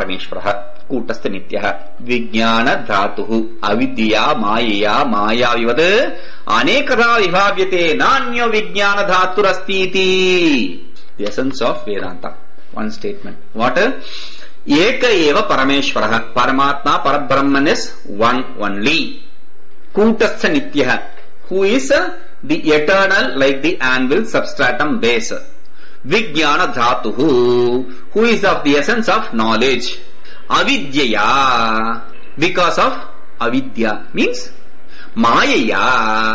Parameshwaraha Kutastha Nityaha Vijnana Dhatuhu Avidya Mayaya Mayavivad Anekada Vibhavyate Nanyo Vijnana Dhaturastiti. The essence of Vedanta. One statement. What? Eka eva Parameshwaraha. Paramatma Parabrahman is one only. Kutastha Nityaha. Who is the eternal, like the anvil, substratum base. Vijnana Dhatuhu. Who is of the essence of knowledge. Avidyaya. Because of avidya. Means Mayaya.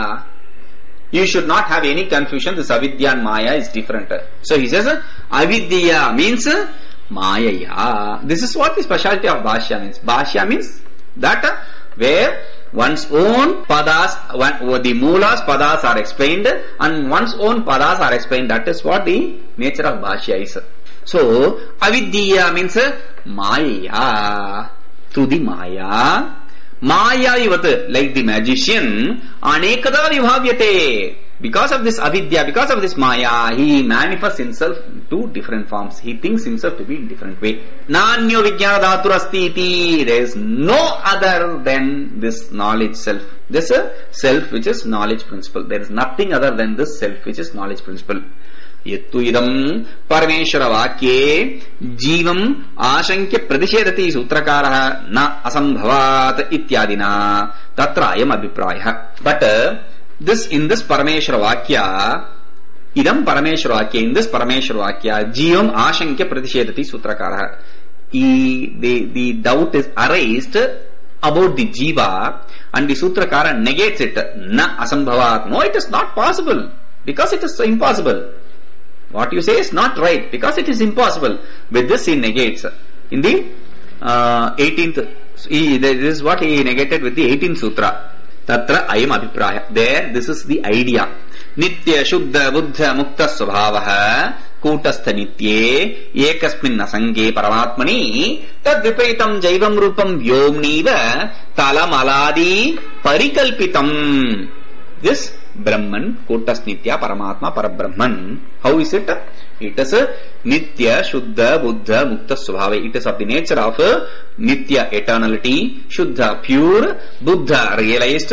You should not have any confusion. This avidya and Maya is different. So he says avidya means Mayaya. This is what the specialty of Bhashya means. Bhashya means that where one's own padas, the mulas padas are explained and one's own padas are explained. That is what the nature of Bhashya is. So avidya means Maya. Through the Maya. Maya ivat, like the magician, anekada vibhavyate. Because of this avidya, because of this Maya, he manifests himself in two different forms. He thinks himself to be in different way. Nanyo vijnana dhaturastiti. There is no other than this knowledge self. This self which is knowledge principle. There is nothing other than this self which is knowledge principle. Yattu idam Parameshwara vakye jivam ashankya pradishedati sutrakaraha na asambhavat ityadina tatra ayam abhiprayah. But this in this Parameshwara vakya, idam Parameshwara vakya, in this Parameshwara vakya, jivam ashankya pradishedati sutrakaraha. The doubt is arised about the jiva and the sutrakara negates it. Na asambhavat. No, it is not possible because it is impossible. What you say is not right because it is impossible. With this he negates. In the 18th, this is what he negated with the 18th sutra. Tatra ayam abhipraya. There, this is the idea. Nitya Shuddha Buddha Mukta Svabhavaha Kutastha Nitye Ekasmin Asange Paramatmani Tad Viparitam Jaivam Rupam Vyomniva Talam Aladi Parikalpitam. This Brahman, Kutastha Nitya, Paramatma, Parabrahman. How is it? It is Nitya, Shuddha, Buddha, Mukta Svabhava. It is of the nature of Nitya, eternality, Shuddha, pure, Buddha, realized,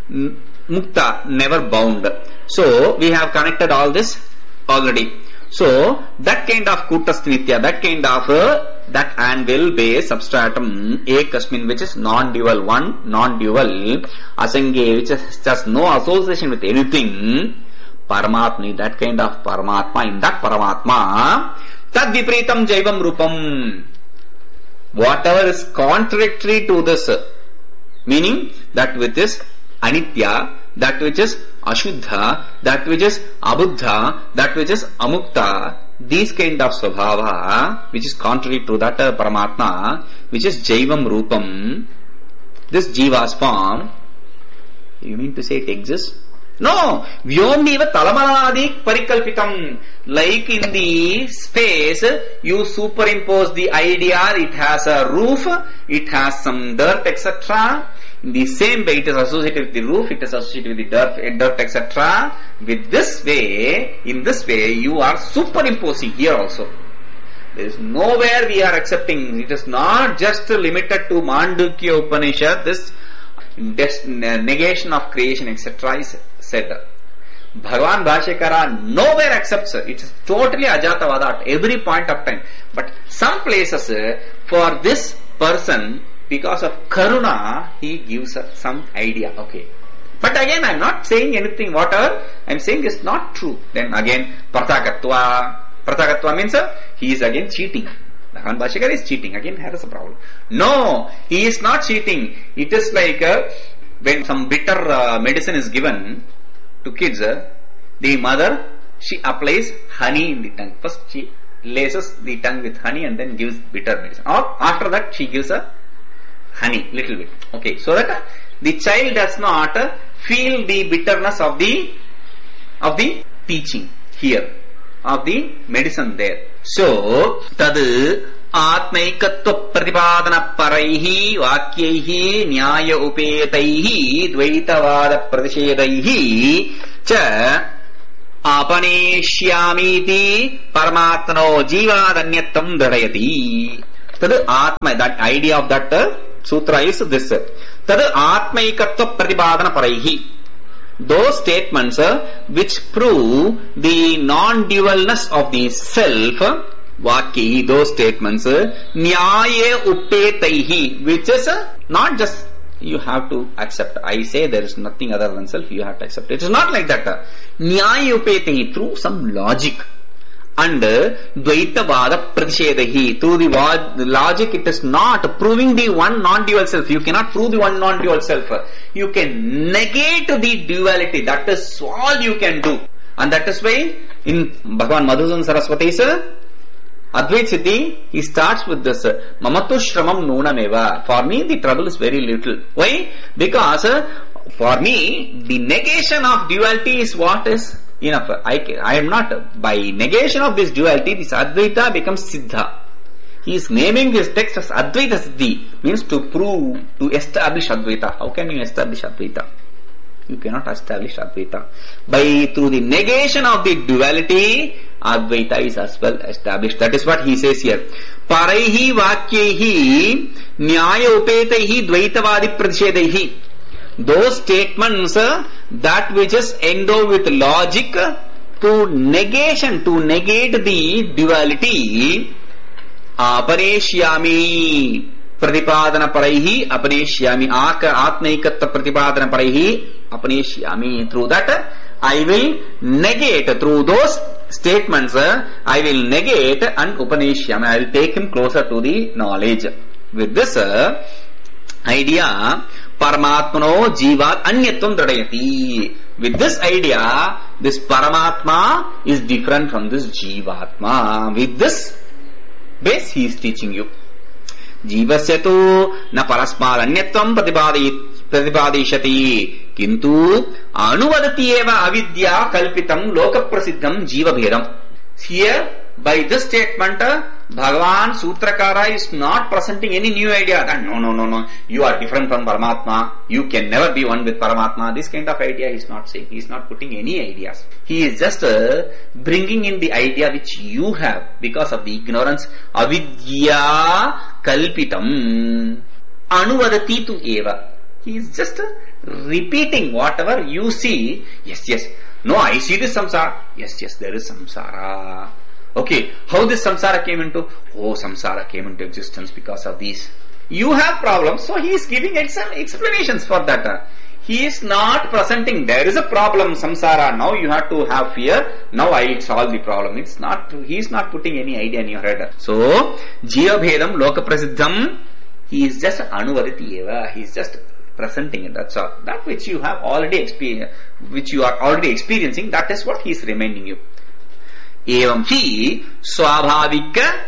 Mukta, never bound. So, we have connected all this already. So, that kind of Kutastha Nitya, that kind of that anvil base substratum ekasmin, which is non-dual, one non-dual, asange, which has no association with anything, Paramatma, that kind of Paramatma, in that Paramatma, tad vipritam jaivam rupam. Whatever is contradictory to this, meaning that which is anitya, that which is ashuddha, that which is abuddha, that which is amukta, these kind of svabhava, which is contrary to that Paramatma, which is jaivam rupam, this jiva's form, you mean to say it exists? No! Vyomniva talamaladi parikalpitam. Like in the space, you superimpose the idea, it has a roof, it has some dirt, etc. In the same way, it is associated with the roof, it is associated with the dirt, etc. With this way, in this way, you are superimposing here also. There is nowhere we are accepting. It is not just limited to Mandukya Upanishad. This negation of creation, etc. is said. Bhagavan Bhashyakara nowhere accepts it. It is totally Ajatavada at every point of time. But some places, for this person, because of Karuna, he gives some idea. Okay. But again, I am not saying anything. Whatever I am saying is not true. Then again, Pratakatva. Pratakatva means he is again cheating. Bhagavan Bhashyakara is cheating. Again, here is a problem. No, he is not cheating. It is like when some bitter medicine is given to kids, the mother, she applies honey in the tongue. First she laces the tongue with honey and then gives bitter medicine. Or after that she gives a honey, little bit. Okay, so that the child does not feel the bitterness of the teaching here, of the medicine there. So, tad atmaikatva pratipadana paraihi vakyaihi nyaya upetaihi dvaitavada pradishedaihi cha apaneshyamiti paramatmano jivadanyattam dharayati. Tad Atma, that idea of that sutra is this. Tad Atmaikatva Pratipadana Paraihi. Those statements which prove the non-dualness of the self, Vakyi, those statements, Nyaye Uppetaihi, which is not just you have to accept. I say there is nothing other than self, you have to accept. It is not like that. Nyaye Uppetaihi, through some logic. And Dvaitavada Pratishedahi, through the logic, it is not proving the one non-dual self. You cannot prove the one non-dual self. You can negate the duality. That is all you can do. And that is why in Bhagavan Madhusudan Saraswati's Advait Siddhi, he starts with this Mamatu Shramam Nunameva. For me, the trouble is very little. Why? Because for me, the negation of duality is what is enough. I am not, by negation of this duality, this Advaita becomes Siddha. He is naming this text as Advaita Siddhi, means to prove, to establish Advaita. How can you establish Advaita? You cannot establish Advaita. Through the negation of the duality, Advaita is as well established. That is what he says here. Paraihi Vakyehi Nyaya Upetaihi Dvaitavadi Pratishedahi. Those statements that which is endowed with logic to negation, to negate the duality, Apareshyami Pratipadana Paraihi, Apareshyami Atmaikatva Pratipadana Paraihi, Apareshyami. Through that, I will negate, through those statements, I will negate and Upanashyami. I will take him closer to the knowledge. With this idea, Paramatmano Jivat Anyatvam Dradayati. With this idea, this Paramatma is different from this Jivatma. With this base, he is teaching you. Jivasya na parasmad anyatvam pratipadishati kintu anuvadati eva avidya kalpitam lokaprasiddham jiva bhedam. Here, by this statement, Bhagavan Sutrakara is not presenting any new idea that no, you are different from Paramatma, you can never be one with Paramatma. This kind of idea he is not saying. He is not putting any ideas. He is just bringing in the idea which you have because of the ignorance. Avidya kalpitam anuvadati tu eva. He is just repeating whatever you see. Yes. No, I see this samsara. Yes, there is samsara. Okay, how this samsara came into? Oh, samsara came into existence because of these. You have problems, so he is giving explanations for that. He is not presenting, there is a problem, samsara, now you have to have fear, now I solve the problem. It's not, he is not putting any idea in your head. So, Jiva Bhedam Loka Prasiddham, he is just Anuvaditi Eva, he is just presenting it, that's all. That which you have already experienced, which you are already experiencing, that is what he is reminding you. Evam hi swabhavika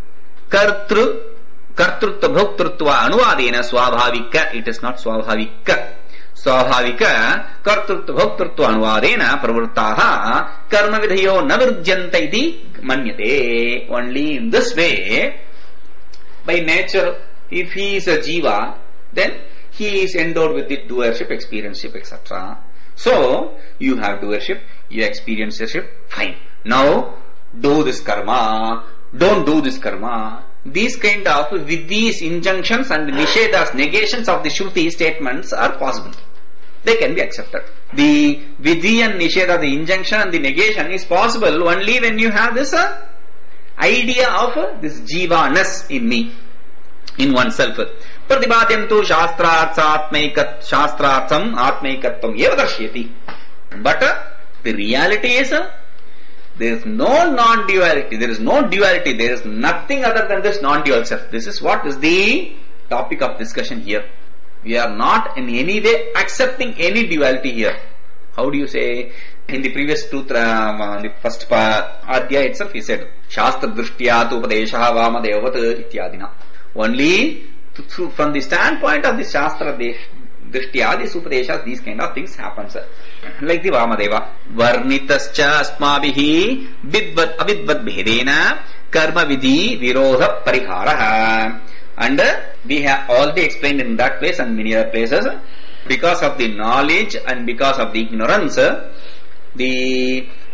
kartrutva bhoktrutva anuvadena swabhavika, it is not swabhavika. Swabhavika kartrutva bhoktrutva anuvadena pravruttaha karma vidhayo navirjyanta iti manyate. Only in this way, by nature, if he is a jiva, then he is endowed with the doership, experiencership, etc. So, you have doership, you experiencership, fine. Now, do this karma, don't do this karma. These kind of, with these injunctions and nishedas, negations of the Shruti statements are possible. They can be accepted. The vidhi and nisheda, the injunction and the negation is possible only when you have this idea of this jiva-ness in me, in oneself. Pratibhadyam tu shastrartham atmaikatvam eva darshyati. But the reality is, there is no non-duality, there is no duality, there is nothing other than this non-dual self. This is what is the topic of discussion here. We are not in any way accepting any duality here. How do you say? In the previous the first adhyaya itself he said, Shastra drishtya tu upadeshaha vamadevat ityadina. Only from the standpoint of the Shastra drishtya, the upadeshas, these kind of things happens. Like the Vamadeva. Varnitascha asmabihi vidvat avidvat bhedena karma vidhi virodha pariharaha. And we have already explained in that place and many other places, because of the knowledge and because of the ignorance, the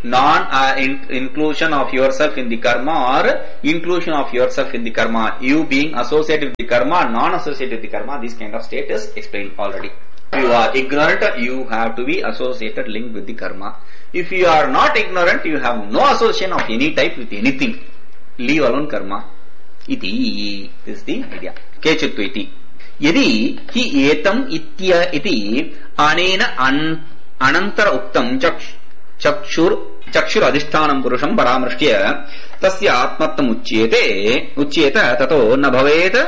inclusion of yourself in the karma or inclusion of yourself in the karma. You being associated with the karma, non-associated with the karma, this kind of state is explained already. If you are ignorant, you have to be associated, linked with the karma. If you are not ignorant, you have no association of any type with anything. Leave alone karma. Iti. This is the idea. Kechittu iti. Yadi hi etam itya iti anena anantara uktam chakshur adhishthanam purusham paramrishtya tasya atmattam uchyeta tato na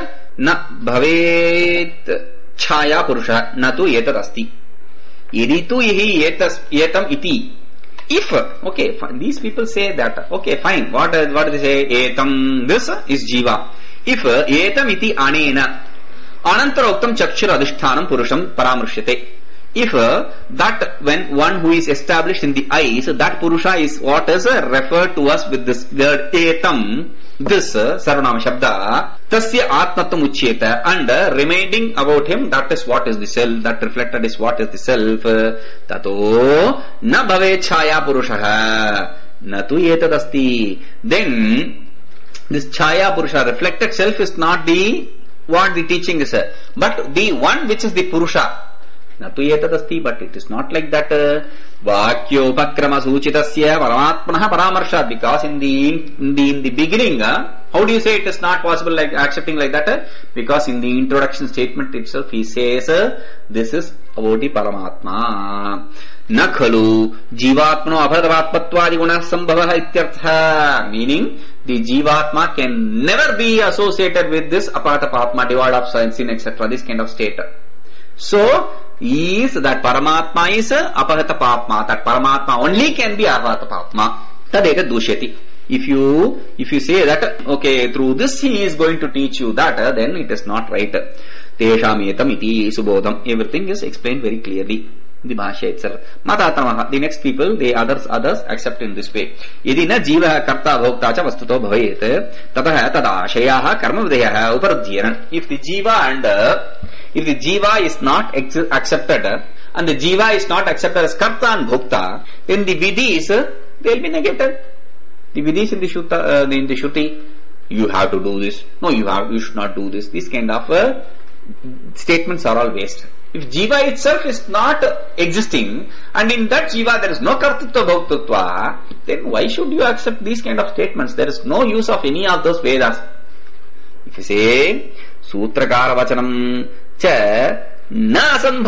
bhavet chaya purusha na tu etat asti. Yadi tu hi etam iti. If, okay, fine. These people say that, okay, fine. What do they say? Etam, this is jiva. If etam iti anena anantara uktam chakshur adhishthanam purusham paramrishyate. If that when one who is established in the eyes, that purusha is what is referred to us with this word etam, this sarvanama shabda, tasya atmattam uchyeta, and remaining about him, that is what is the self, that reflected is what is the self. Tato na bhave chaya purushaha na tu etadasti. Then this chaya purusha, reflected self, is not the what the teaching is, but the one which is the purusha. Natu etadasti, but it is not like that. Vakyopakrama suchitasya paramatmanaha paramarshat, because in the beginning, how do you say it is not possible like accepting like that? Because in the introduction statement itself he says this is about the Paramatma. Na khalu jivatmano abhadavatmatvadi guna sambhava ityartha, meaning the jivatma can never be associated with this apatapatma, devoid of sin, etc. This kind of state. So is that Paramatma is apahata papma, that Paramatma only can be apahata papma. Tadeka dushyati. If you say that, okay, through this he is going to teach you that, then it is not right. Tesham etam iti subodham. Everything is explained very clearly in the bhashya itself. Matatamaha. The next people, the others accept in this way. Yadi na jiva karta bhokta cha vastuto bhavet tatah tadashayaha karma videyaha uparadhyaran. If the jiva is not accepted and the jiva is not accepted as karta and bhokta, then the vidhis, they will be negated. The vidhis in the Shruti, you have to do this. No, you should not do this. These kind of statements are all waste. If jiva itself is not existing, and in that jiva there is no kartatva bhoktatva, then why should you accept these kind of statements? There is no use of any of those Vedas. If you say sutrakara vachanam cha na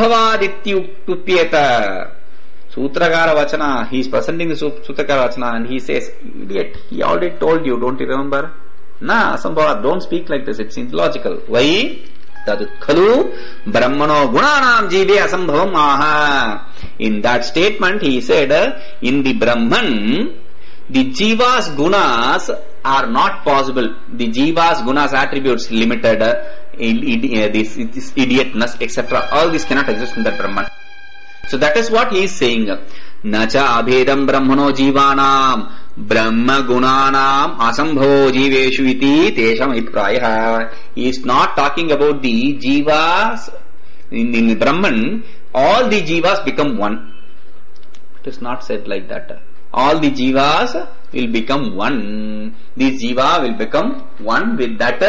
asambhavadityupyeta, Sutrakara Vachana, he is presenting the Sutrakara Vachana and he says, idiot, he already told you, don't you remember? Na, Asambhava, don't speak like this, it seems logical. Why? Tadu khalu brahmano gunanam jive asambhavam aha. In that statement he said, in the Brahman, the jiva's gunas are not possible. The jiva's gunas attributes limited, this idiotness, etc. All this cannot exist in that Brahman. So that is what he is saying. Nacha abhedam brahmano jivanam brahma gunanam asambhavo jiveshu iti tesham aഭിപ്രായഃ. He is not talking about the jivas. In Brahman, all the jivas become one. It is not said like that. All the jivas will become one. The jiva will become one with that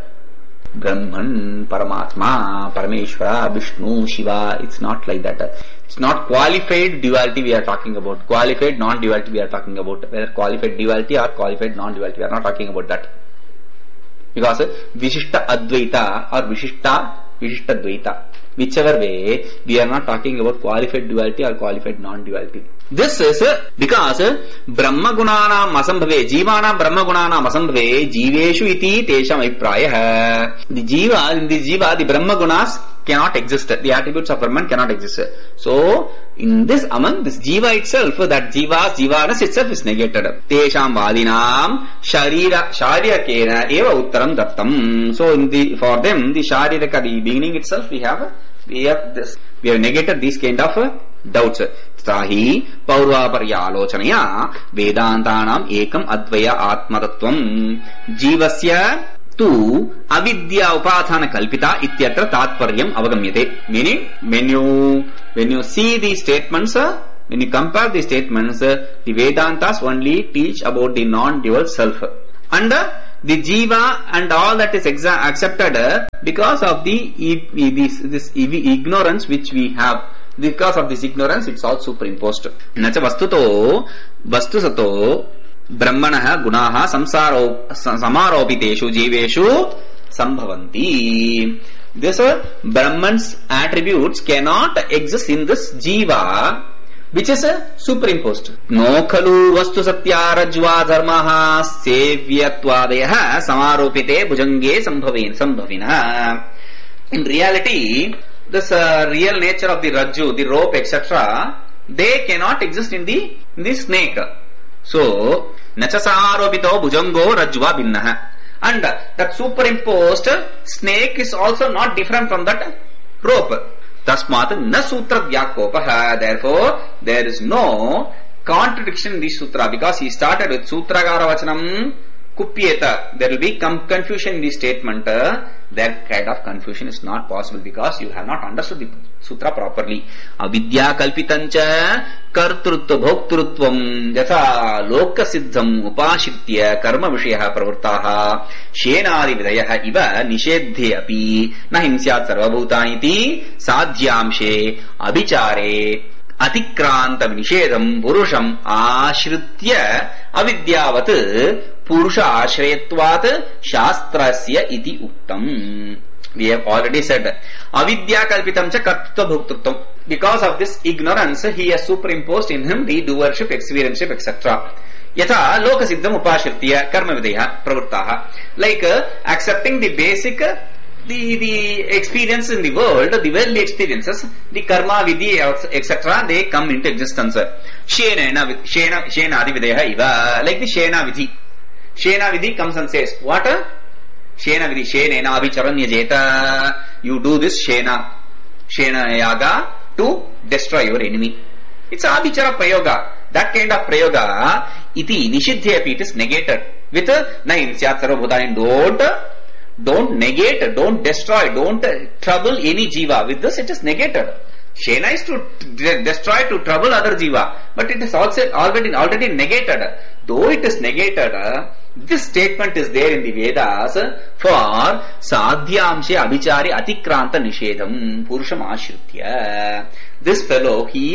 Brahman, Paramatma, Parameshwara, Vishnu, Shiva. It's not like that. It's not qualified duality we are talking about. Qualified non-duality we are talking about. Whether qualified duality or qualified non-duality, we are not talking about that. Because Vishishta Advaita or Vishishta Dvaita, whichever way, we are not talking about qualified duality or qualified non-duality. This is because Brahma Gunanam Asambhave, Jivanam Brahma Gunanam Asambhave, Jiveshu iti tesham aಭಿಪ್ರಾಯಃ. The Jiva, in the Jiva, the Brahma Gunas cannot exist. The attributes of Brahman cannot exist. So, in this, among this Jiva itself, that Jivanas itself is negated. Tesham Vadinam Sharirikena eva uttaram dattam. So, for them, the Sharirika, the beginning itself, we have negated these kind of doubts. Sahi Paurvaparya Alochanaya Vedantanam Ekam Advaya Atmatattvam Jivasya Tu Avidya Upathana Kalpita Ityatra Tatparyam Avagamyate. Meaning, when you see these statements, when you compare the statements, the Vedantas only teach about the non-dual self. And the Jiva and all that is accepted because of this ignorance which we have. Because of this ignorance, it's all superimposed. Nacha vastusato brahmanaha gunaha samaropiteshu jiveshu sambhavanti. This Brahman's attributes cannot exist in this Jiva, which is superimposed. No khalu vastu satya rajva dharmaha sevyatvadeha samaropite bhujange sambhavina. In reality, this real nature of the rajju, the rope, etc., they cannot exist in the snake. So, nachasaropito bhujango rajva binnaha. And that superimposed snake is also not different from that rope. Tasmat na sutra vyakopaha. Therefore, there is no contradiction in this sutra, because he started with sutragara vachanam kupyeta. There will be confusion in this statement. That kind of confusion is not possible because you have not understood the sutra properly. Avidya kalpitancha kartrutva bhoktrutvam yatha loka siddham upashritya karma vishaya pravurtaha shenadi vidayaha iva nishedhe api na himsyat sarvabhutani iti sadhyamshe abhichare atikranta nishedam purusham ashritya avidyavat Purusha ashrayatvat shastrasya iti uktam. We have already said avidya kalpitam cha kartritva bhoktrutvam. Because of this ignorance, he has superimposed in him the doership, experienship, etc. Yatha loka siddham upashritya karma videha pravurtaha. Like accepting the basic the experience in the world, the worldly experiences, the karma, vidhi, etc., they come into existence. Shena adi videha iva. Like the Shena vidhi. Shena vidhi comes and says, what? Shena vidhi, Shenena abhicharanya jeta. You do this Shena yaga to destroy your enemy. It's abhichara prayoga. That kind of prayoga, iti nishidhya api, it is negated. With na insyat sarvabhutani, don't negate, don't destroy, don't trouble any jiva. With this it is negated. Shena is to destroy, to trouble other jiva, but it is also already negated. Though it is negated, this statement is there in the Vedas for sadhyamshe abhichari atikranta nishedam purusham ashritya. This fellow, he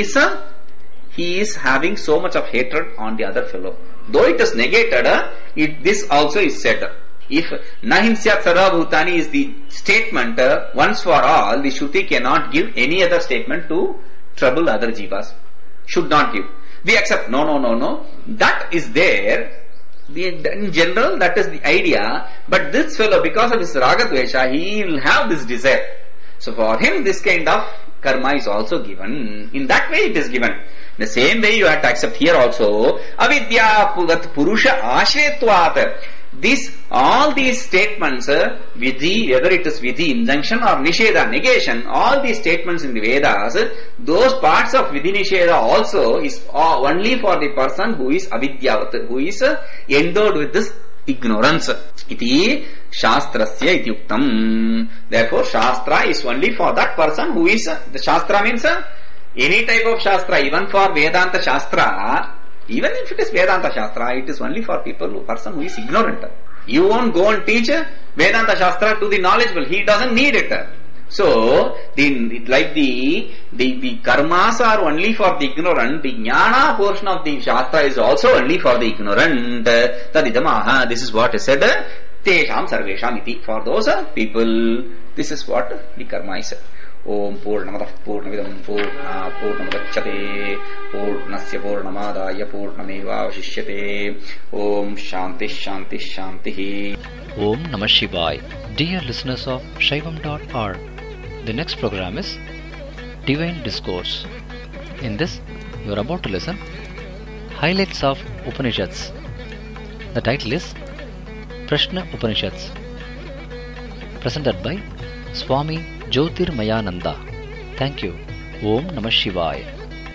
is having so much of hatred on the other fellow. Though it is negated, this also is said. If Nahinsyat Sarvabhutani is the statement once for all, the Shruti cannot give any other statement to trouble other jivas. Should not give. We accept, no. That is there. In general, that is the idea. But this fellow, because of his ragadvesha, he will have this desire. So for him, this kind of karma is also given. In that way it is given. The same way you have to accept here also. Avidya purusha ashrayatvat. All these statements, vidhi, whether it is vidhi, injunction or nisheda, negation, all these statements in the Vedas, those parts of vidhi nisheda also is only for the person who is avidyavat, who is endowed with this ignorance. Iti shastrasya iti uktam. Therefore, shastra is only for that person who is, the shastra means any type of shastra, even for Vedanta shastra. Even if it is Vedanta Shastra, it is only for person who is ignorant. You won't go and teach Vedanta Shastra to the knowledgeable. He doesn't need it. So, the karmas are only for the ignorant. The jnana portion of the Shastra is also only for the ignorant. Tadidamaha, this is what is said. Tesham sarvesham iti. For those people, this is what the karma is. Om Purnamadah Purnamidam Purnamudachyate Purnasya Purnamadaya Purnameva Vashishyate Om Shanti Shanti Shanti. Om Namah Shivaya. Dear listeners of Shaivam.org, the next program is Divine Discourse. In this, you are about to listen Highlights of Upanishads. The title is Prashna Upanishads, presented by Swami Jyotirmayananda. Thank you. Om Namah Shivaya.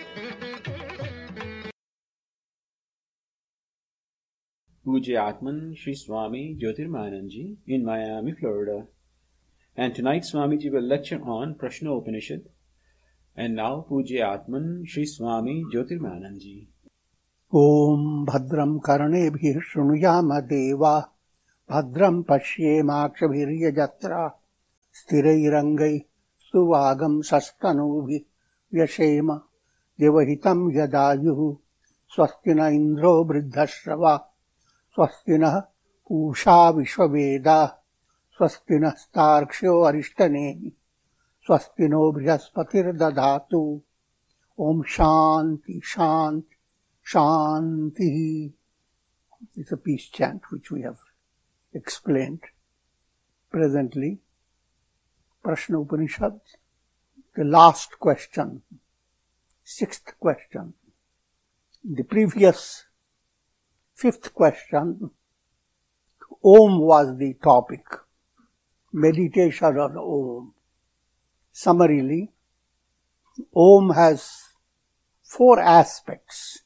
Pujya Atman Sri Swami Jyotirmayananda in Miami, Florida. And tonight Swamiji will lecture on Prashna Upanishad, And now Pujya Atman Sri Swami Jyotirmanand Ji. Om Bhadram Karnebhir Shrunuyama Deva Bhadram Pashyemakshabhirya Jatra Sthirairangai Suvagam Sastanubhi Vyashema Devahitam Yadayuhu Swastina Indro Briddhashrava Swastina Pusha Vishwaveda Swastina Starkshyo Arishtane Swastino Brihaspatir Dadhatu. Om Shanti Shanti Shanti. It's a peace chant which we have explained presently. Prashna Upanishad, the last question, sixth question. The previous fifth question, Om was the topic, meditation on Om. Summarily, Om has four aspects,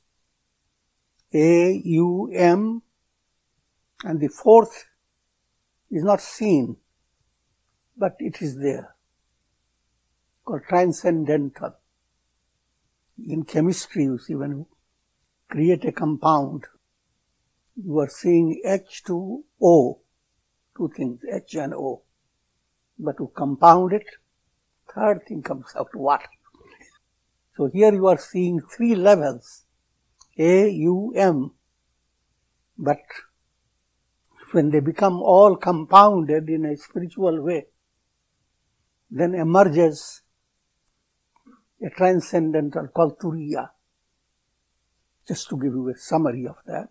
A-U-M, and the fourth is not seen, but it is there, called transcendental. In chemistry, you see, when you create a compound, you are seeing H2O, two things, H and O. But to compound it, third thing comes out, water. So here you are seeing three levels, A-U-M, but when they become all compounded in a spiritual way, then emerges a transcendental called Turiya. Just to give you a summary of that.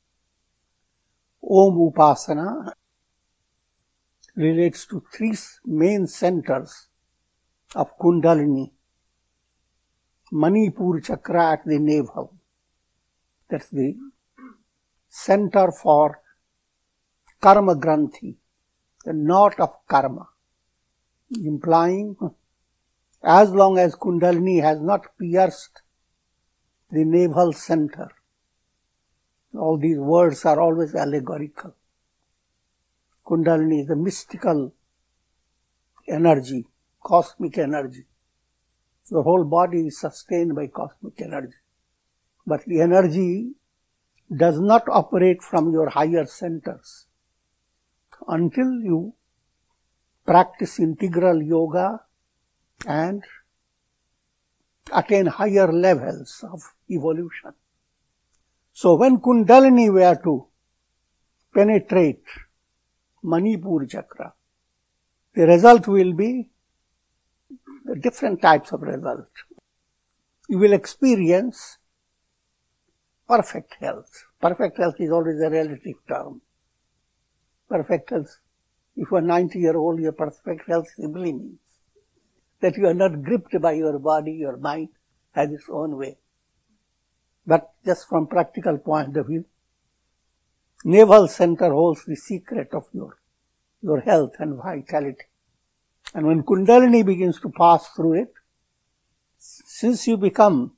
Om Upasana relates to three main centers of Kundalini. Manipur Chakra at the navel. That's the center for Karma Granthi, the knot of karma, implying as long as Kundalini has not pierced the navel center. All these words are always allegorical. Kundalini is a mystical energy, cosmic energy. Your whole body is sustained by cosmic energy. But the energy does not operate from your higher centers until you practice integral yoga and attain higher levels of evolution. So when Kundalini were to penetrate Manipur Chakra, the result will be different types of result. You will experience perfect health. Perfect health is always a relative term. Perfect health, if you are 90-year-old, your perfect health simply means that you are not gripped by your body, your mind has its own way. But just from practical point of view, navel center holds the secret of your health and vitality. And when Kundalini begins to pass through it, since you become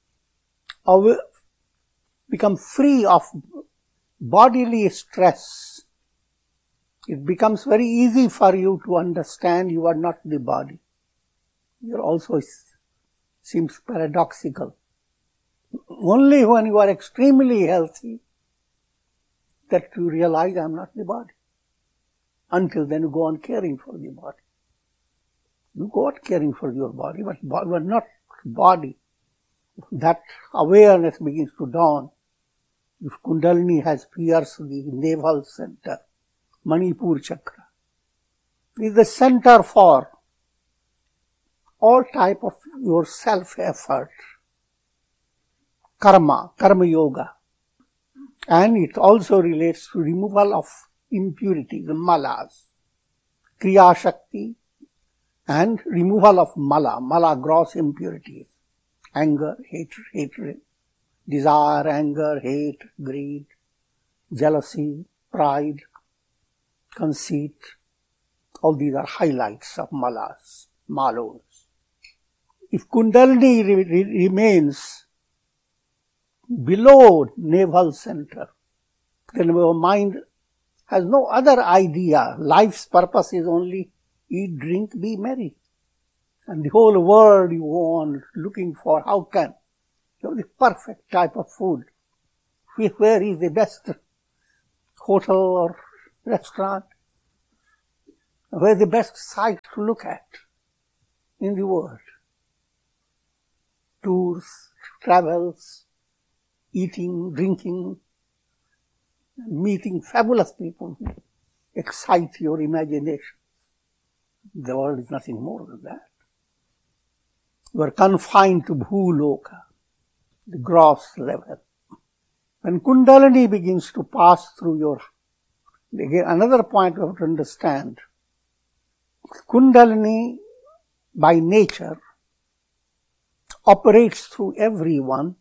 free of bodily stress, it becomes very easy for you to understand you are not the body. It also seems paradoxical. Only when you are extremely healthy that you realize I am not the body. Until then you go on caring for the body. You go on caring for your body, but you are not body. That awareness begins to dawn. If Kundalini has pierced the navel center, Manipur Chakra, is the center for all type of your self-effort, karma yoga. And it also relates to removal of impurities, malas, kriya shakti, and removal of mala, gross impurities, anger, hatred, desire, anger, hate, greed, jealousy, pride, conceit. All these are highlights of malos. If Kundalini remains below navel center, then your mind has no other idea. Life's purpose is only eat, drink, be merry. And the whole world you go on looking for how can you have the perfect type of food. Where is the best hotel or restaurant? Where is the best site to look at in the world? Tours, travels, eating, drinking, meeting fabulous people who excite your imagination. The world is nothing more than that. You are confined to Bhuloka, the gross level. When Kundalini begins to pass through your, again, another point you have to understand, Kundalini by nature operates through everyone,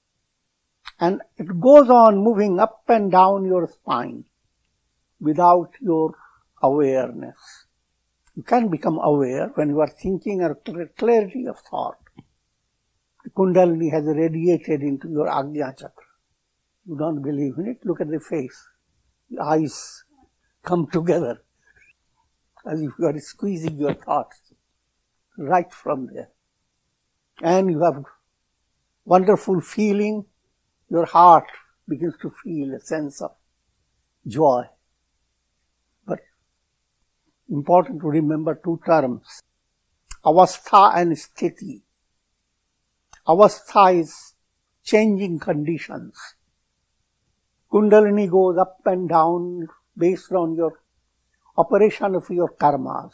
and it goes on moving up and down your spine without your awareness. You can become aware when you are thinking or clarity of thought. The Kundalini has radiated into your Ajna Chakra. You don't believe in it? Look at the face. The eyes come together as if you are squeezing your thoughts right from there. And you have wonderful feeling. Your heart begins to feel a sense of joy. But important to remember two terms, avastha and sthiti. Avastha is changing conditions. Kundalini goes up and down based on your operation of your karmas.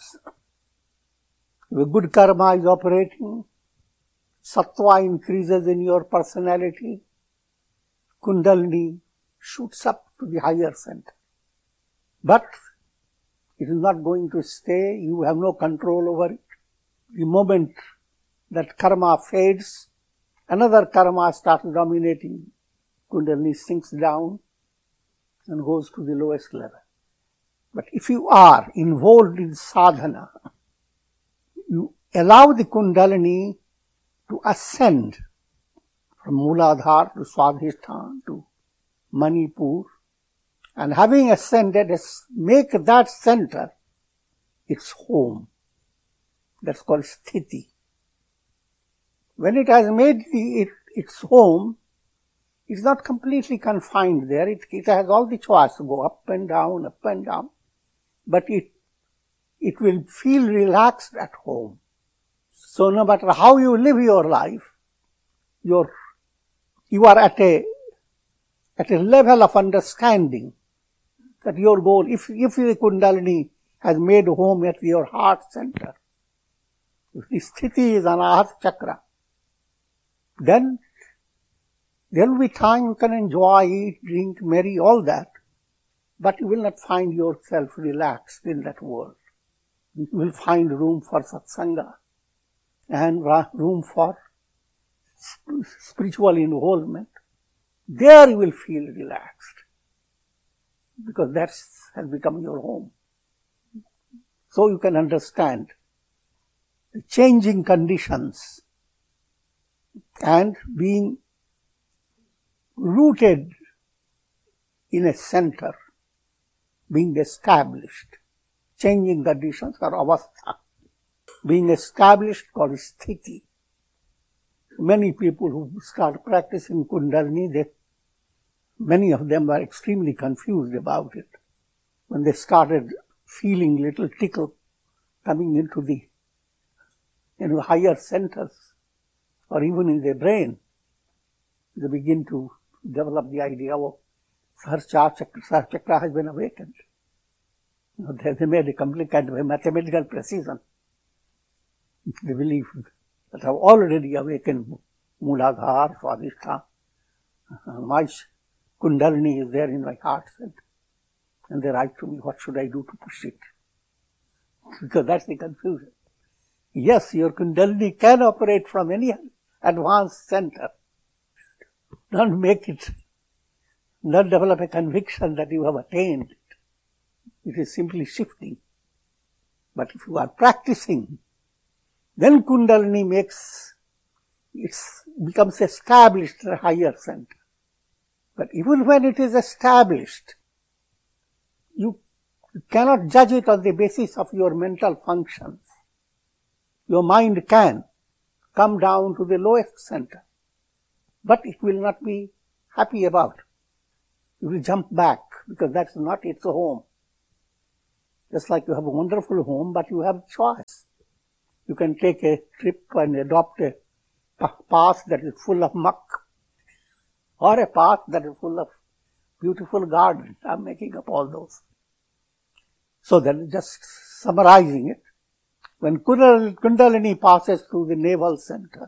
If a good karma is operating, sattva increases in your personality, Kundalini shoots up to the higher center. But it is not going to stay. You have no control over it. The moment that karma fades, another karma starts dominating. Kundalini sinks down and goes to the lowest level. But if you are involved in sadhana, you allow the Kundalini to ascend from Mooladhara to Swadhisthana to Manipur, and having ascended, make that center its home. That's called sthiti. When it has made its home, it's not completely confined there. It has all the choice to go up and down, but it will feel relaxed at home. So no matter how you live your life, you are at a level of understanding that your goal, if the Kundalini has made home at your heart center, if the sthiti is Anahata Chakra, then there will be time you can enjoy, eat, drink, marry, all that, but you will not find yourself relaxed in that world. You will find room for satsanga and room for spiritual involvement. There you will feel relaxed because that has become your home. So you can understand the changing conditions and being rooted in a center, being established. Changing conditions are avastha. Being established called sthiti. Many people who start practicing Kundalini, many of them were extremely confused about it. When they started feeling little tickle coming into the higher centers or even in their brain, they begin to develop the idea of Sahasrara Chakra has been awakened. They made a complete kind of a mathematical precision. They believe that have already awakened Mooladhara, Swadhisthana. My Kundalini is there in my heart center. And they write to me, what should I do to push it? Because that's the confusion. Yes, your Kundalini can operate from any advanced center. Don't develop a conviction that you have attained it. It is simply shifting. But if you are practicing, then Kundalini becomes established at a higher center. But even when it is established, you cannot judge it on the basis of your mental functions. Your mind can come down to the lowest center, but it will not be happy about. It will jump back because that's not its home. Just like you have a wonderful home, but you have choice. You can take a trip and adopt a path that is full of muck, or a path that is full of beautiful gardens. I'm making up all those. So then, just summarizing it, when Kundalini passes through the navel center,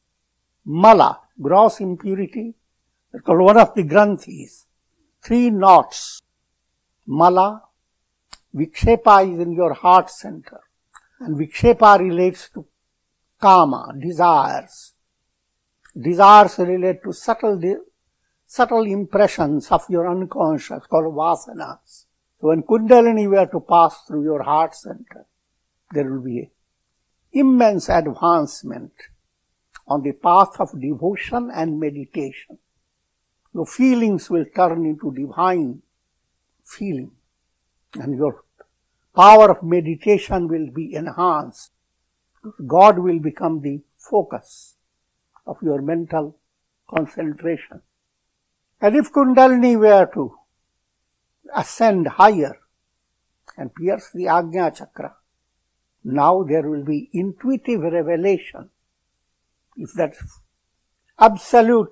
Mala, gross impurity, that's called one of the Granthis, 3 knots. Mala, Vikshepa is in your heart center, and Vikshepa relates to Kama, desires. Desires relate to subtle impressions of your unconscious, called vasanas. So when Kundalini were to pass through your heart center, there will be immense advancement on the path of devotion and meditation. Your feelings will turn into divine feeling, and your power of meditation will be enhanced. God will become the focus of your mental concentration. And if Kundalini were to ascend higher and pierce the Ajna Chakra, now there will be intuitive revelation. If that absolute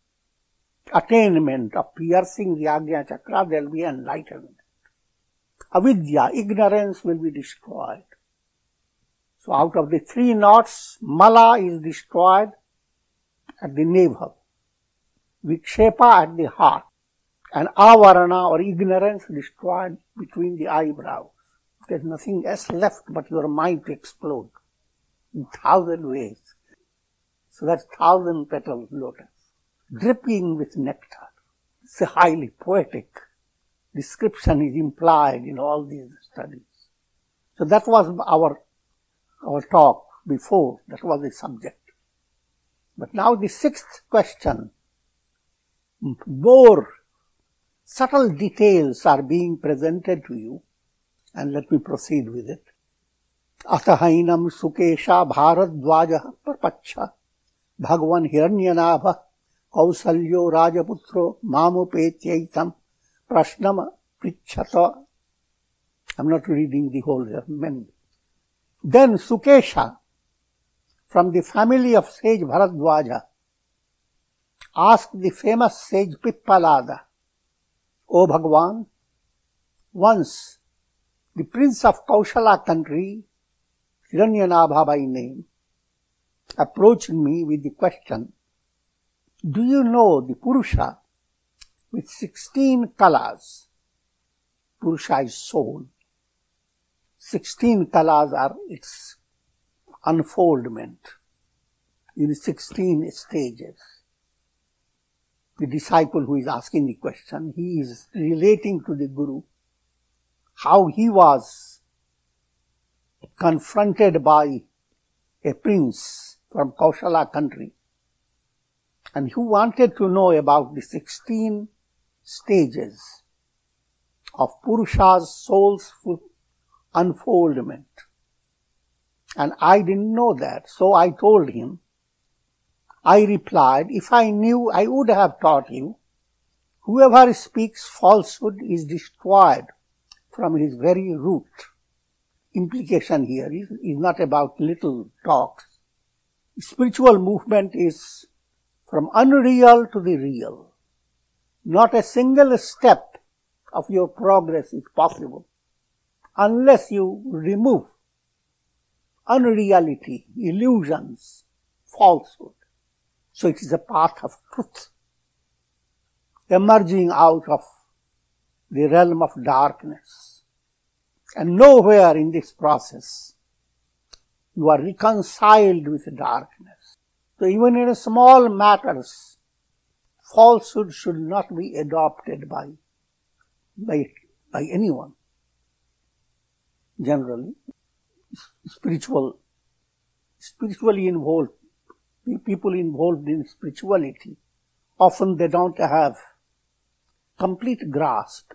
attainment of piercing the Ajna Chakra, there will be enlightenment. Avidya, ignorance, will be destroyed. So out of the 3 knots, Mala is destroyed at the navel, Vikshepa at the heart, and Avarana or ignorance destroyed between the eyebrows. There's nothing else left but your mind to explode in 1,000 ways. So that's 1,000-petaled lotus, dripping with nectar. It's a highly poetic description is implied in all these studies. So that was our talk before. That was the subject. But now the 6th question, more subtle details are being presented to you, and let me proceed with it. Atahainam Sukesha Bharadwaja Prapacha Bhagavan Hiranyanabha Kausalyo Rajaputro Mamupetyaitam Prashnama Prichata. I'm not reading the whole many. Then Sukesha, from the family of sage Bharadwaja, asked the famous sage Pippalada, O Bhagavan, once the prince of Kaushala country, Hiranyanabha by name, approached me with the question, do you know the Purusha with 16 kalas? Purusha is soul. 16 kalas are its unfoldment in 16 stages. The disciple who is asking the question, he is relating to the Guru how he was confronted by a prince from Kaushala country, and who wanted to know about the 16 stages of Purusha's soul's unfoldment. And I didn't know that, so I told him, I replied, if I knew, I would have taught you. Whoever speaks falsehood is destroyed from his very root. Implication here is not about little talks. Spiritual movement is from unreal to the real. Not a single step of your progress is possible unless you remove unreality, illusions, falsehood. So it is a path of truth, emerging out of the realm of darkness. And nowhere in this process you are reconciled with darkness. So even in small matters, falsehood should not be adopted by anyone. Generally, spiritually involved, people involved in spirituality, often they don't have complete grasp,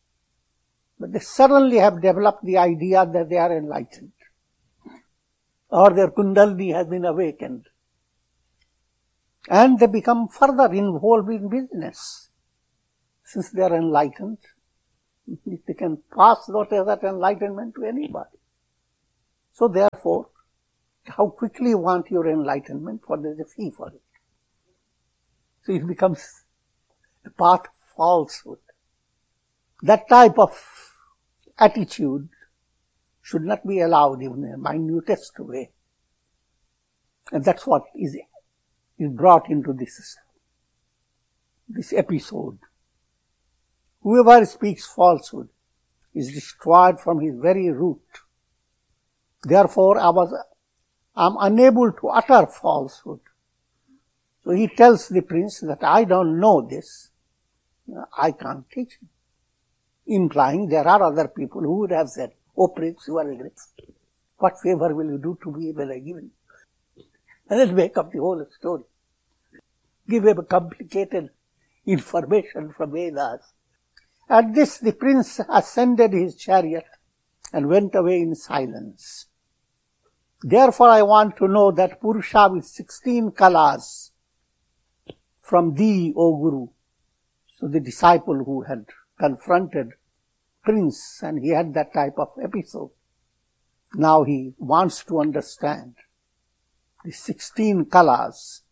but they suddenly have developed the idea that they are enlightened. or their kundalini has been awakened. And they become further involved in business. Since they are enlightened, they can pass that enlightenment to anybody. So therefore, how quickly you want your enlightenment, for there is a fee for it. So it becomes a path of falsehood. That type of attitude should not be allowed even in a minutest way. And that's what is brought into this episode. Whoever speaks falsehood is destroyed from his very root. Therefore, I'm unable to utter falsehood. So he tells the prince that I don't know this. I can't teach him. Implying there are other people who would have said, "Oh prince, you are a great. What favor will you do to me when I give you?" And let's make up the whole story. Give him a complicated information from Vedas. At this, the prince ascended his chariot and went away in silence. Therefore, I want to know that Purusha with 16 kalas from thee, O Guru. So the disciple who had confronted prince and he had that type of episode, now he wants to understand the 16 kalas,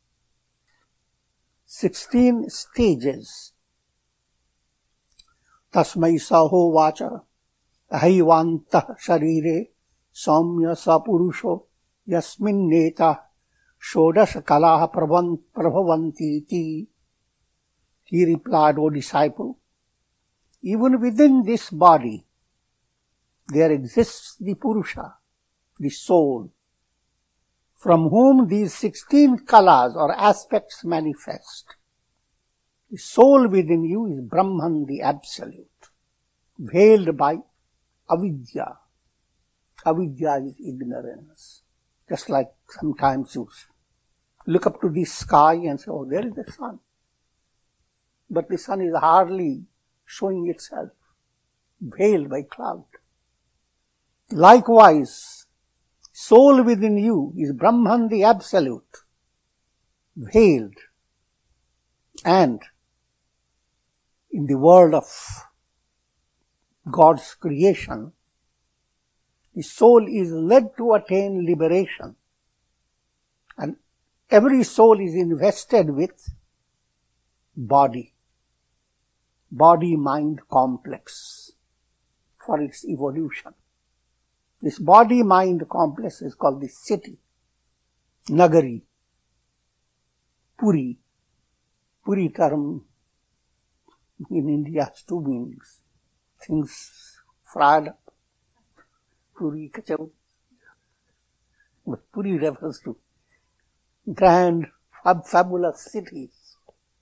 16 stages. Tasmai saho vacha ahivanta sharire saumya sapurusho yasmin neta shodash kalaha prabhavanti iti. He replied, O disciple, even within this body there exists the Purusha, the soul, from whom these 16 kalas or aspects manifest. The soul within you is Brahman, the Absolute, veiled by avidya. Avidya is ignorance. Just like sometimes you look up to the sky and say, "Oh, there is the sun." But the sun is hardly showing itself, veiled by cloud. Likewise, soul within you is Brahman, the Absolute, veiled. And in the world of God's creation, the soul is led to attain liberation. And every soul is invested with body-mind complex for its evolution. This body-mind complex is called the city, Nagari, Puri. Puri term in India has two meanings. Things fried up, Puri, Kachau. But Puri refers to grand, fabulous cities.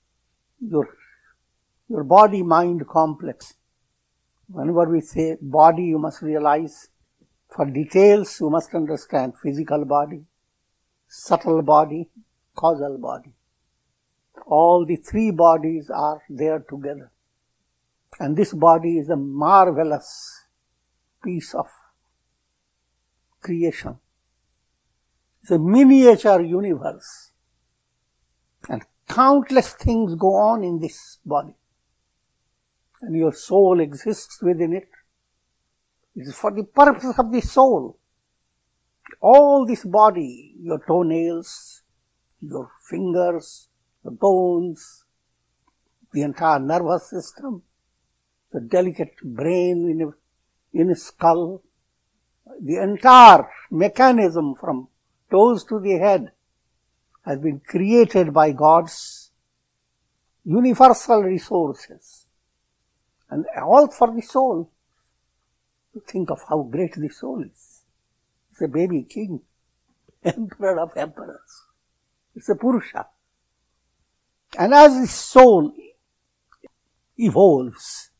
Your body-mind complex. Whenever we say body, you must realize, for details, you must understand physical body, subtle body, causal body. All the three bodies are there together. And this body is a marvelous piece of creation. It's a miniature universe. And countless things go on in this body. And your soul exists within it. It is for the purpose of the soul. All this body, your toenails, your fingers, the bones, the entire nervous system, the delicate brain in a skull, the entire mechanism from toes to the head has been created by God's universal resources. And all for the soul. Think of how great the soul is. It's a baby king, emperor of emperors. It's a Purusha. And as the soul evolves,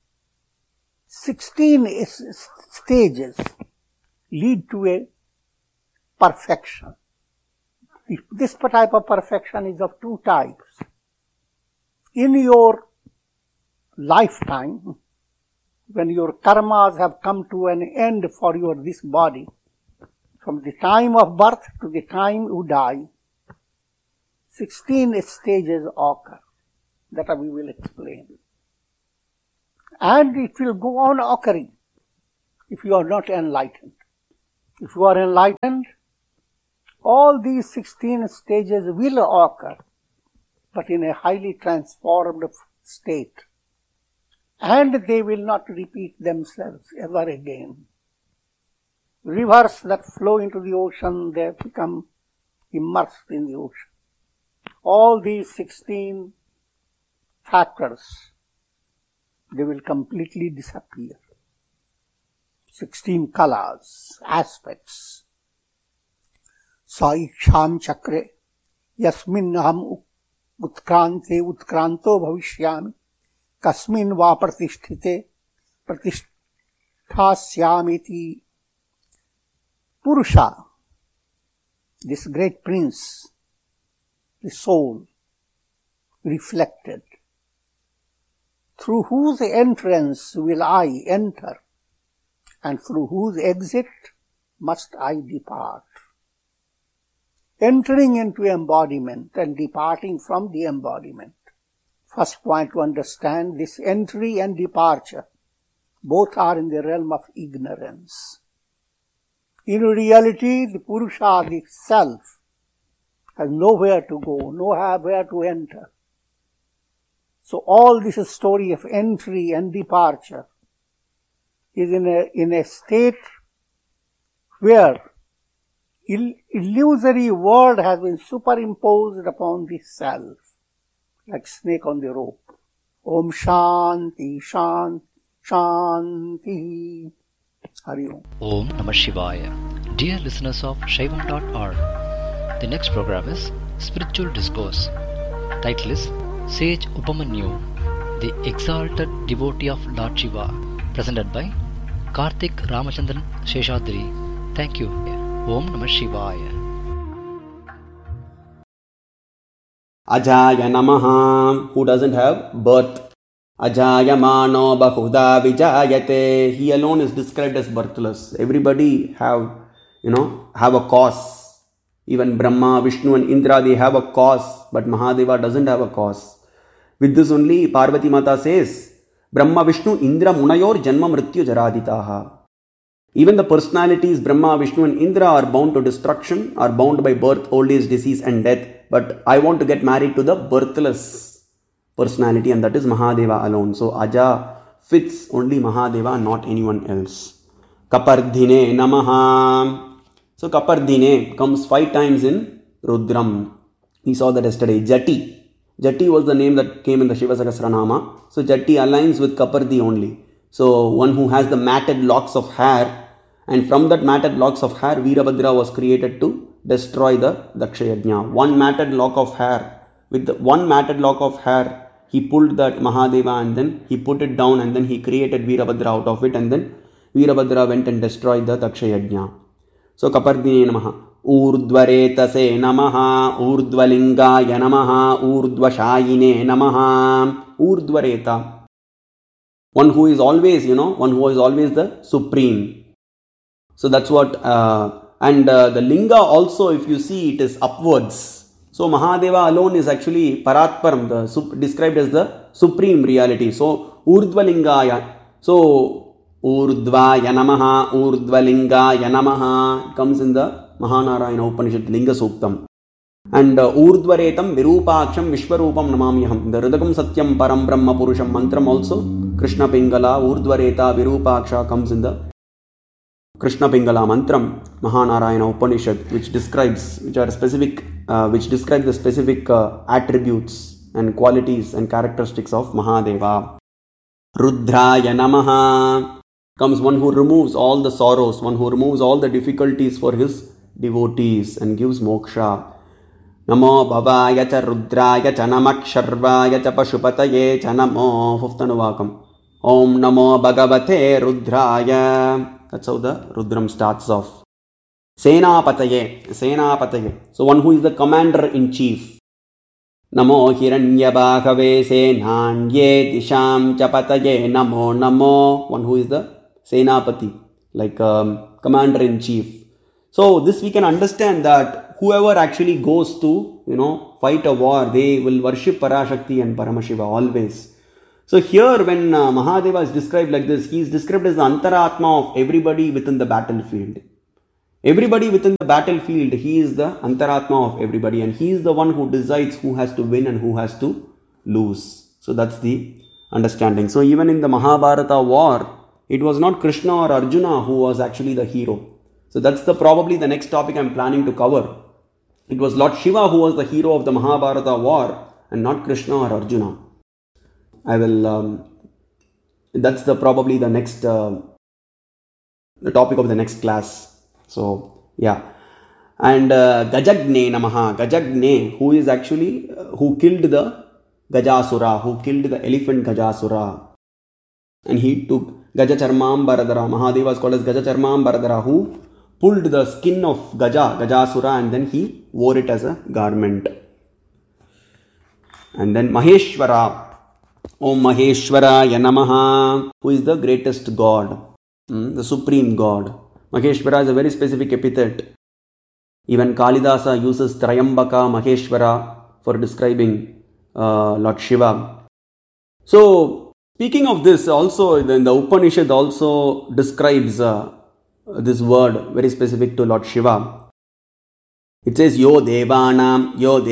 16 stages lead to a perfection. This type of perfection is of two types. In your lifetime, when your karmas have come to an end for this body, From the time of birth to the time you die, 16 stages occur. That we will explain. And it will go on occurring if you are not enlightened. If you are enlightened, all these 16 stages will occur, but in a highly transformed state. And they will not repeat themselves ever again. Rivers that flow into the ocean, they become immersed in the ocean. All these 16 factors, they will completely disappear. 16 colors, aspects. Saiksham chakre yasminnaham utkrante utkranto bhavishyami kasmin va pratisthite pratishthasyamiti. Purusha, this great prince, the soul, reflected, through whose entrance will I enter, and through whose exit must I depart. Entering into embodiment and departing from the embodiment. First point to understand, this entry and departure, both are in the realm of ignorance. In reality, the Purusha, the self, has nowhere to go, nowhere to enter. So all this story of entry and departure is in a state where illusory world has been superimposed upon the self, like snake on the rope. Om Shanti, Shanti, Shanti. Hari Om. Om Namah Shivaya. Dear listeners of Shaivam.org, the next program is Spiritual Discourse. Title is Sage Upamanyu, the Exalted Devotee of Lord Shiva, presented by Karthik Ramachandran Sheshadri. Thank you. Om Namah Shivaya. Ajaya Namaha, who doesn't have birth. Ajayamano Bahuda Vijayate, he alone is described as birthless. Everybody have a cause. Even Brahma, Vishnu and Indra, they have a cause, but Mahadeva doesn't have a cause. With this only Parvati Mata says, Brahma, Vishnu, Indra, Munayor, Janma, Mrityu, Jaraditaha. Even the personalities Brahma, Vishnu and Indra are bound to destruction, are bound by birth, old age, disease and death. But I want to get married to the birthless personality, and that is Mahadeva alone. So Aja fits only Mahadeva, not anyone else. Kapardhine Namaha. So Kapardhine comes 5 times in Rudram. We saw that yesterday. Jati. Jati was the name that came in the Shiva Sahasranama. So Jati aligns with Kapardhi only. So one who has the matted locks of hair, and from that matted locks of hair, Veerabhadra was created to destroy the Dakshayajna. One matted lock of hair. With the one matted lock of hair, he pulled that Mahadeva and then he put it down and then he created Veerabhadra out of it, and then Veerabhadra went and destroyed the Dakshayajna. So Kapardhine Namaha. Urdhvaretase Namaha. Urdhvalingaya Namaha. Urdhvashayine Namaha. Urdhvareta. One who is always, one who is always the supreme. So that's what, and the linga also, if you see, it is upwards. So Mahadeva alone is actually Paratparam, described as the supreme reality. So Urdhvalingaya. So Urdhvaya Namaha, Urdhvalingaya Namaha comes in the Mahanarayana Upanishad Linga Suktam. And Urdhvaretam Virupaksham Vishwarupam Namamyaham. The Ridakam Satyam Param Brahma Purusham mantram also, Krishna Pingala, Urdhvareta, Virupaksha comes in the Krishna Pingala mantram, Mahanarayana Upanishad, which describes the specific attributes and qualities and characteristics of Mahadeva. Rudraya Namaha comes one who removes all the sorrows, one who removes all the difficulties for his devotees and gives moksha. Namo Bhavaya cha Rudraya cha Namaksharvaya cha Pashupataye cha Namo. 5th Anuvakam. Om Namo Bhagavate Rudraya. That's how the Rudram starts off. Senapataye. So one who is the commander-in-chief. Namo Hiranyabhagave Senanye Disham Chapataye Namo. One who is the Senapati, like commander-in-chief. So this we can understand that whoever actually goes to, fight a war, they will worship Parashakti and Paramashiva always. So here when Mahadeva is described like this, he is described as the Antaratma of everybody within the battlefield. Everybody within the battlefield, he is the Antaratma of everybody, and he is the one who decides who has to win and who has to lose. So that's the understanding. So even in the Mahabharata war, it was not Krishna or Arjuna who was actually the hero. So that's probably the next topic I'm planning to cover. It was Lord Shiva who was the hero of the Mahabharata war and not Krishna or Arjuna. I will, that's probably the next, the topic of the next class. So, yeah. And Gajagne Namaha, Gajagne, who is actually, who killed the Gajasura, who killed the elephant Gajasura. And he took Gajacharmambaradara, Mahadeva was called as Gajacharmambaradara, who pulled the skin of Gajasura, and then he wore it as a garment. And then Maheshwara, Om Maheshwaraya Namaha, who is the greatest God, the supreme God. Maheshwara is a very specific epithet. Even Kalidasa uses Trayambaka Maheshwara for describing Lord Shiva. So, speaking of this, also then the Upanishad also describes this word very specific to Lord Shiva. It says, Yo Devanam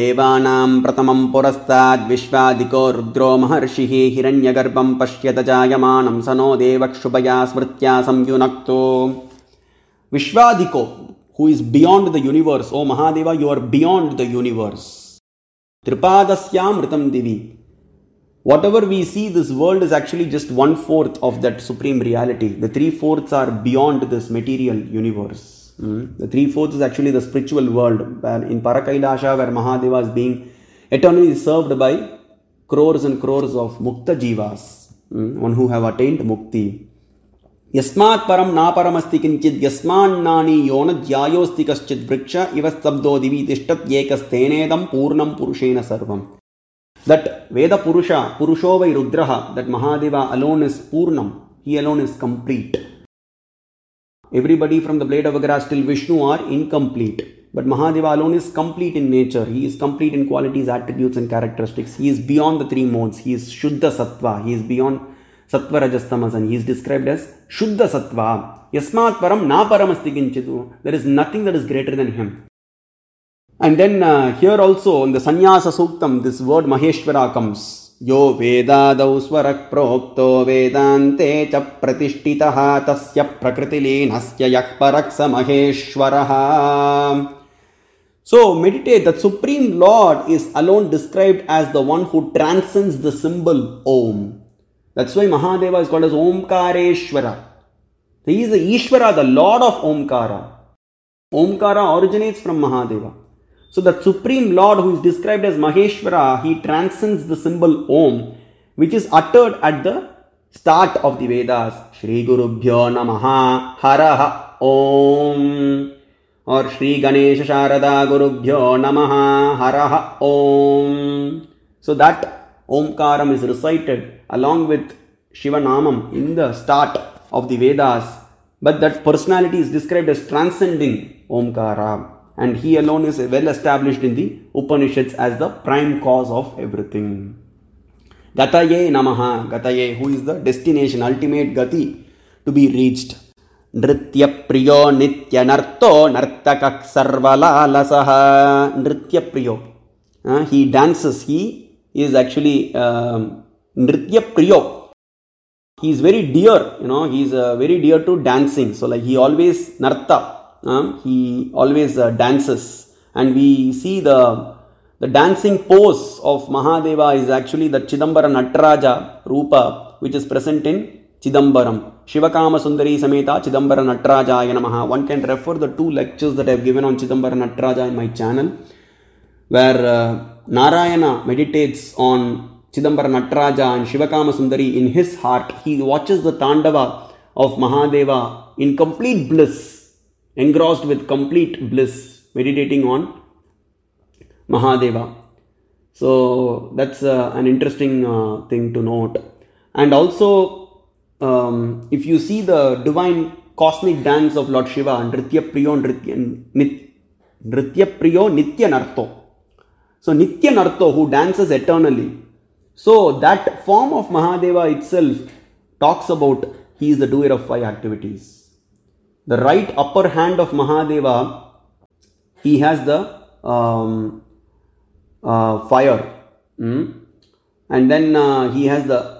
Pratamam Purastad Vishvadiko Rudro Maharshihi Hiranyagarbam Pashyata Jayamanam Sano Devakshubhaya Smritya Samyunakto. Vishvadiko, who is beyond the universe. O Mahadeva, you are beyond the universe. Tripadasyam Ritam Divi. Whatever we see, this world is actually just 1/4 of that supreme reality. The 3/4 are beyond this material universe. The 3/4 is actually the spiritual world, where in Parakailasha, where Mahadeva is being eternally served by crores and crores of Mukta Jivas, one who have attained Mukti. Yasmat param na paramasti kinchid yasman nani yona jyayosti kaschid vriksha ivastabdo divi tishtat yekastenedam purnam purushena sarvam. That Veda Purusha, Purushovai Rudraha, that Mahadeva alone is Purnam, he alone is complete. Everybody from the blade of a grass till Vishnu are incomplete. But Mahadeva alone is complete in nature. He is complete in qualities, attributes and characteristics. He is beyond the 3 modes. He is Shuddha Sattva. He is beyond Sattva Rajas Tamas, and he is described as Shuddha Sattva. Yasmat param na paramasti kinchidu. There is nothing that is greater than him. And then here also in the Sannyasa Suktam, this word Maheshwara comes. Yo Vedadau Swarak Prokto Vedante Cha Pratishtitaha Tasya Prakriti Lenasya Yakparaksa Maheshwaraha. So meditate that Supreme Lord is alone described as the one who transcends the symbol Om. That's why Mahadeva is called as Omkareshwara. He is the Ishvara, the Lord of Omkara. Omkara originates from Mahadeva. So the Supreme Lord, who is described as Maheshwara, he transcends the symbol Om, which is uttered at the start of the Vedas. Shri Gurubhyo Namaha Haraha Om, or Shri Ganesha Sharada Gurubhyo Namaha Haraha Om. So that Omkaram is recited along with Shiva Namam in the start of the Vedas, but that personality is described as transcending Omkara. And he alone is well established in the Upanishads as the prime cause of everything. Gataye Namaha, Gataye, who is the destination, ultimate Gati to be reached. Nritya Priyo Nitya Narto Nartakak Sarvala Lasaha. Nritya Priyo. He dances, he is actually Nritya Priyo. He is very dear, he is very dear to dancing. So like he always Narta. He always dances, and we see the dancing pose of Mahadeva is actually the Chidambara Nataraja Rupa, which is present in Chidambaram. Shivakama Sundari Sameta Chidambara Natarajaya Namaha. One can refer the 2 lectures that I have given on Chidambara Nataraja in my channel, where Narayana meditates on Chidambara Nataraja and Shivakama Sundari in his heart. He watches the Tandava of Mahadeva in complete bliss, engrossed with complete bliss, meditating on Mahadeva. So that's an interesting thing to note. And also, if you see the divine cosmic dance of Lord Shiva, Nritya Priyo Nitya Narto. So Nitya Narto, who dances eternally. So that form of Mahadeva itself talks about he is the doer of 5 activities. The right upper hand of Mahadeva, he has the fire. And then he has the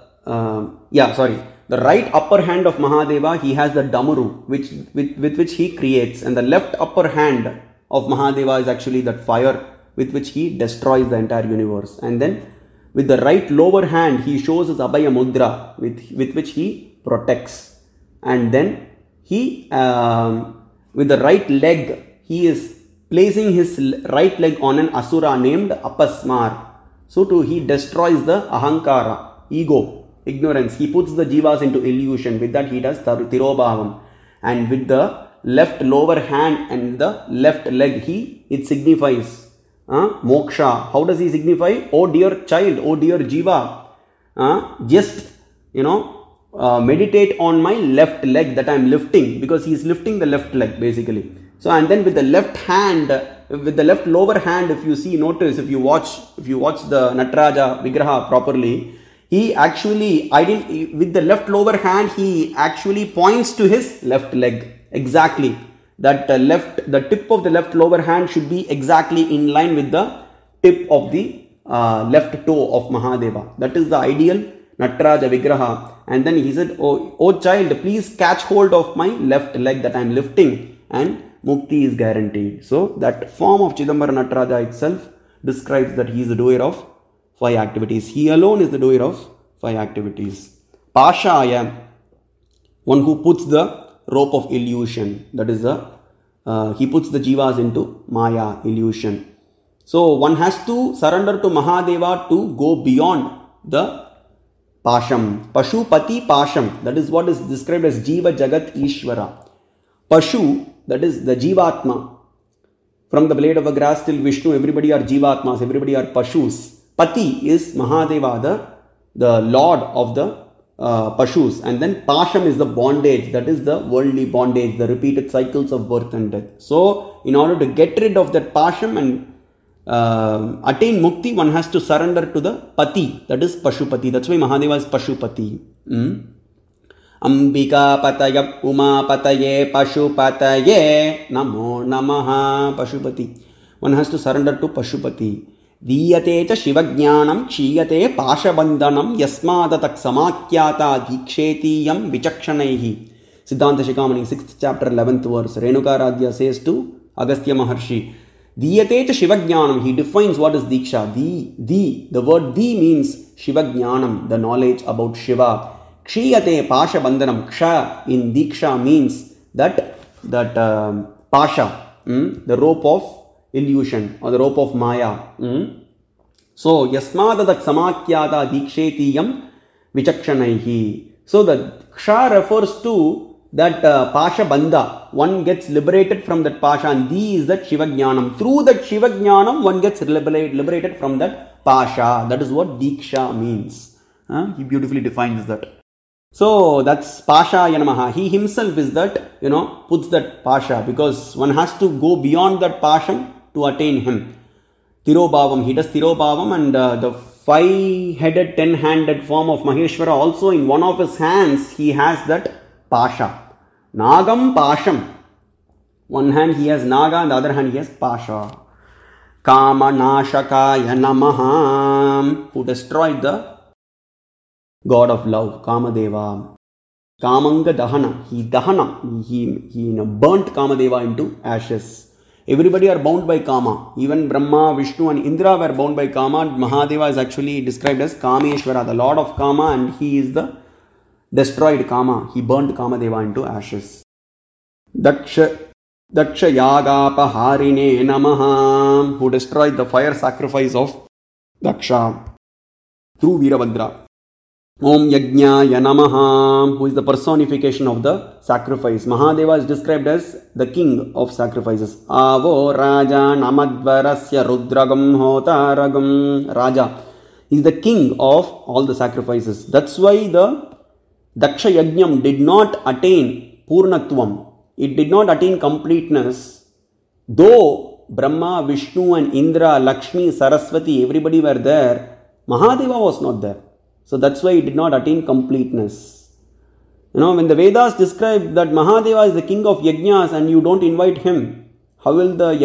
the right upper hand of Mahadeva, he has the Damuru, with which he creates, and the left upper hand of Mahadeva is actually that fire with which he destroys the entire universe. And then with the right lower hand, he shows his Abhaya Mudra, with which he protects. And then he, with the right leg, he is placing his right leg on an Asura named Apasmar. So he destroys the Ahankara, ego, ignorance. He puts the jivas into illusion. With that he does Tirobhavam. And with the left lower hand and the left leg, it signifies moksha. How does he signify? Oh dear child, oh dear jiva, just meditate on my left leg that I am lifting, because he is lifting the left leg basically. So and then with the left hand, with the left lower hand, if you notice, if you watch the Nataraja Vigraha properly, he actually, with the left lower hand, he actually points to his left leg. Exactly. That the tip of the left lower hand should be exactly in line with the tip of the left toe of Mahadeva. That is the ideal Nataraja Vigraha. And then he said, oh child, please catch hold of my left leg that I am lifting, and Mukti is guaranteed. So that form of Chidambara Nataraja itself describes that he is the doer of 5 activities. He alone is the doer of 5 activities. Pashaya, one who puts the rope of illusion. That is he puts the jivas into Maya, illusion. So one has to surrender to Mahadeva to go beyond the Pasham. Pashupati Pasham. That is what is described as Jiva Jagat Ishvara. Pashu, that is the Jivatma. From the blade of a grass till Vishnu, everybody are Jivatmas, everybody are Pashus. Pati is Mahadeva, the Lord of the Pashus. And then Pasham is the bondage, that is the worldly bondage, the repeated cycles of birth and death. So, in order to get rid of that Pasham and attain Mukti, one has to surrender to the Pati, that is Pashupati. That's why Mahadeva is Pashupati. Ambika Pataya Uma Pataye Pashupataye Namo Namaha Pashupati. One has to surrender to Pashupati. Diyate cha Shivajnanam Kshiyate Pashabandhanam Yasmadatak Samakyata Diksheti Vichakshanaihi. Siddhanta Shikamani, 6th chapter, 11th verse. Renuka Radhya says to Agastya Maharshi, Diyate cha Shivajnanam. He defines what is Diksha. The word Di means Shivajnanam, the knowledge about Shiva. Kshiyate Pasha Bandhanam. Ksha in Diksha means that Pasha, the rope of illusion or the rope of Maya. So Yasmadadak Samakyata Dikshetiyam Vichakshanaihi. So the Ksha refers to that Pasha Bandha. One gets liberated from that Pasha, and Di is that Shivajnanam. Through that Shivajnanam, one gets liberated from that Pasha. That is what Diksha means. He beautifully defines that. So that's Pasha Yanamaha. He himself is that, puts that Pasha, because one has to go beyond that Pasha to attain him. Tirobhavam, he does Tirobhavam, and the 5-headed, 10-handed form of Maheshwara, also in one of his hands, he has that Pasha. Nagam Pasham. One hand he has Naga, and the other hand he has Pasha. Kama Nashakaya Namaha, who destroyed the god of love, Kamadeva. Kamanga Dahana, he burnt Kamadeva into ashes. Everybody are bound by Kama. Even Brahma, Vishnu and Indra were bound by Kama. Mahadeva is actually described as Kameshwara, the lord of Kama, and he is the destroyed Kama. He burnt Kamadeva into ashes. Daksha Yagapaharine Namaha, who destroyed the fire sacrifice of Daksha through Virabhadra. Om Yajnaya Namaha, who is the personification of the sacrifice. Mahadeva is described as the king of sacrifices. Avo Raja Namadvarasya Rudragam Hotaragam. Raja is the king of all the sacrifices. That's why the Daksha Yajnam did not attain Purnatvam. It did not attain completeness. Though Brahma, Vishnu and Indra, Lakshmi, Saraswati, everybody were there, Mahadeva was not there. So that's why it did not attain completeness. When the Vedas describe that Mahadeva is the king of Yajnas and you don't invite him, how will the